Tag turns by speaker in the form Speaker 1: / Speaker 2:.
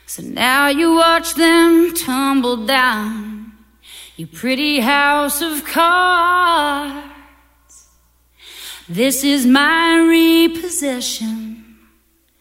Speaker 1: So now you watch them tumble down your pretty house of cards. This is my repossession.